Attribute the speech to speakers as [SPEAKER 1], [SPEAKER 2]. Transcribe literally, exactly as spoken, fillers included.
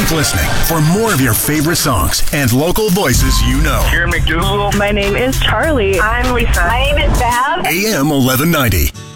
[SPEAKER 1] Keep listening for more of your favorite songs and local voices you know.
[SPEAKER 2] Karen McDougal.
[SPEAKER 3] My name is Charlie.
[SPEAKER 4] I'm Lisa.
[SPEAKER 5] My name is Bev.
[SPEAKER 1] A M eleven ninety.